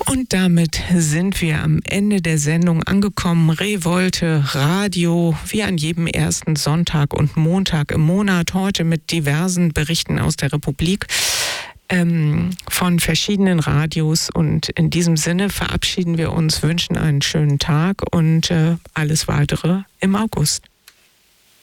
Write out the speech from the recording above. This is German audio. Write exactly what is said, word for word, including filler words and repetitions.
Und damit sind wir am Ende der Sendung angekommen. Revolte Radio, wie an jedem ersten Sonntag und Montag im Monat. Heute mit diversen Berichten aus der Republik ähm, von verschiedenen Radios. Und in diesem Sinne verabschieden wir uns, wünschen einen schönen Tag und äh, alles Weitere im August.